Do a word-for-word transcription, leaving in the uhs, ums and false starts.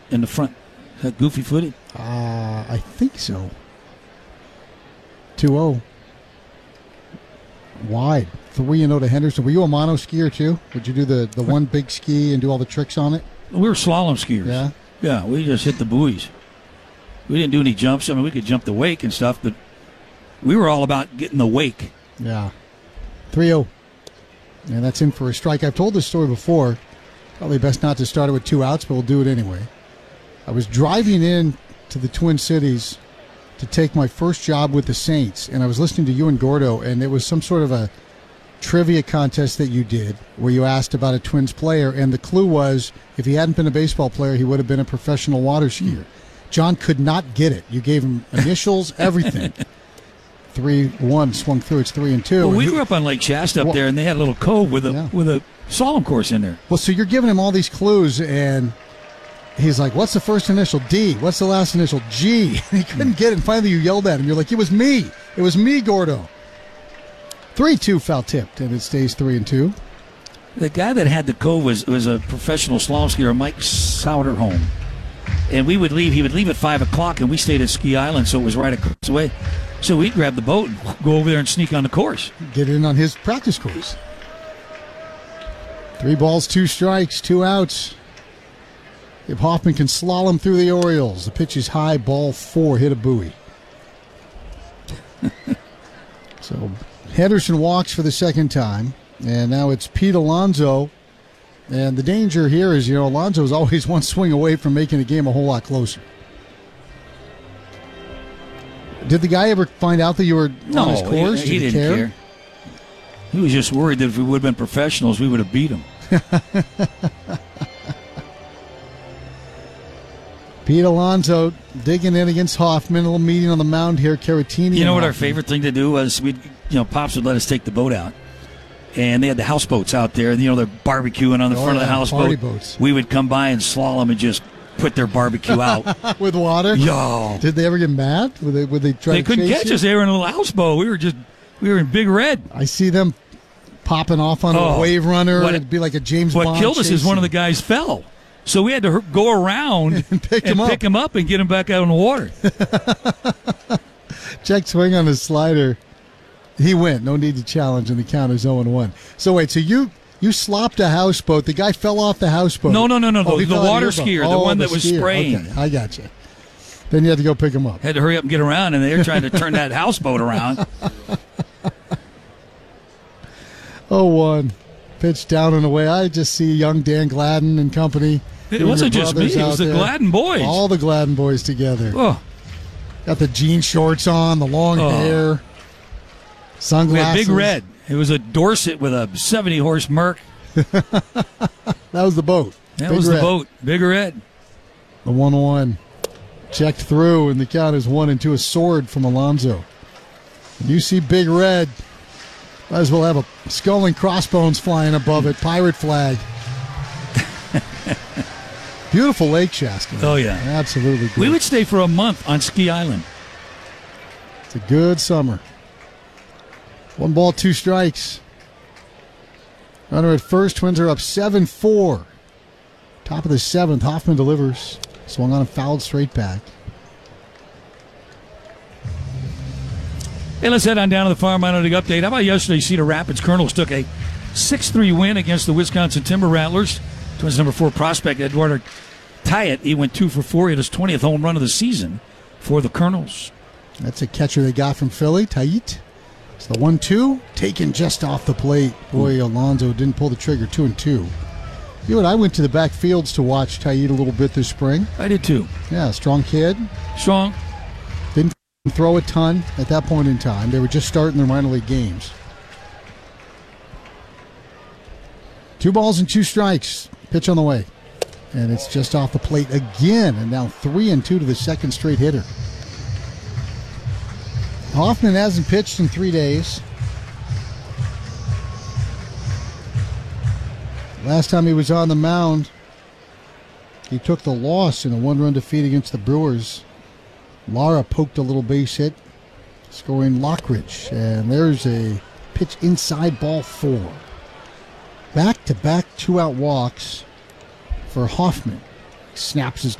in the front. Is that goofy footed? Uh, I think so. two oh. Wide. three and oh to Henderson. Were you a mono skier too? Would you do the, the one big ski and do all the tricks on it? We were slalom skiers. Yeah? Yeah, we just hit the buoys. We didn't do any jumps. I mean, we could jump the wake and stuff, but we were all about getting the wake. Yeah. three oh. And that's in for a strike. I've told this story before. Probably best not to start it with two outs, but we'll do it anyway. I was driving in to the Twin Cities to take my first job with the Saints, and I was listening to you and Gordo, and it was some sort of a trivia contest that you did where you asked about a Twins player, and the clue was if he hadn't been a baseball player, he would have been a professional water skier. John could not get it. You gave him initials, everything. three one swung through. It's three and two. Well, we grew up on Lake Shasta up well, there, and they had a little cove with a yeah. with a slalom course in there. Well, so you're giving him all these clues, and he's like, what's the first initial? D. What's the last initial? G. And he couldn't get it. And finally, you yelled at him. You're like, it was me. It was me, Gordo. three two foul tipped, and it stays three and two. The guy that had the cove was was a professional slalom skier, Mike Souderholm. And we would leave. He would leave at five o'clock, and we stayed at Ski Island, so it was right across the way. So we'd grab the boat and go over there and sneak on the course. Get in on his practice course. Three balls, two strikes, two outs. If Hoffman can slalom through the Orioles, the pitch is high, ball four, hit a buoy. So Henderson walks for the second time, and now it's Pete Alonso. And the danger here is, you know, Alonso is always one swing away from making the game a whole lot closer. Did the guy ever find out that you were no, on his course? he, he Did didn't care? care. He was just worried that if we would have been professionals, we would have beat him. Pete Alonso digging in against Hoffman. A little meeting on the mound here. Caratini. You know what Hoffman. our favorite thing to do was? We'd, you know, Pops would let us take the boat out. And they had the houseboats out there, and you know they're barbecuing on the oh, front yeah, of the houseboat. Party boats. We would come by and slalom and just put their barbecue out with water. Yo, did they ever get mad? Would they? Would they try? They to couldn't chase catch you? us. They were in a little houseboat. We were just, we were in Big Red. I see them popping off on oh, a wave runner. What, It'd be like a James what Bond. What killed us chasing. is one of the guys fell, so we had to go around and pick and him up, pick him up, and get him back out in the water. Check swing on his slider. He went. No need to challenge, and the count is oh and one. So wait, so you you slopped a houseboat. The guy fell off the houseboat. No, no, no, no. Oh, the the water skier, oh, the one the that was skier. spraying. Okay, I got you. Then you had to go pick him up. Had to hurry up and get around, and they were trying to turn that houseboat around. oh one. Pitch down and away. I just see young Dan Gladden and company. It wasn't just me. It was the there. Gladden boys. All the Gladden boys together. Oh. Got the jean shorts on, the long oh. hair, sunglasses. We had Big Red. It was a Dorset with a seventy-horse Merc. That was the boat. That Big was Red. the boat. Big Red. The one one. Checked through, and the count is one and two. A sword from Alonso. When you see Big Red, might as well have a skull and crossbones flying above it. Pirate flag. Beautiful Lake Shasta. Oh, yeah. Absolutely good. We would stay for a month on Ski Island. It's a good summer. One ball, two strikes. Runner at first. Twins are up seven four. Top of the seventh. Hoffman delivers. Swung on and fouled straight back. Hey, let's head on down to the Farm Analytic Update. How about yesterday? Cedar Rapids Colonels took a six three win against the Wisconsin Timber Rattlers. Twins number four prospect Eduardo Tayet. He went two for four. He had his twentieth home run of the season for the Colonels. That's a catcher they got from Philly, Tayet. It's the one two taken just off the plate. Boy, Alonso didn't pull the trigger. Two and two. You know what? I went to the back fields to watch Tayet a little bit this spring. I did too. Yeah, strong kid. Strong. Didn't throw a ton at that point in time. They were just starting their minor league games. Two balls and two strikes. Pitch on the way. And it's just off the plate again. And now three and two to the second straight hitter. Hoffman hasn't pitched in three days. Last time he was on the mound, he took the loss in a one-run defeat against the Brewers. Lara poked a little base hit, scoring Lockridge. And there's a pitch inside, ball four. Back-to-back two-out walks for Hoffman. Snaps his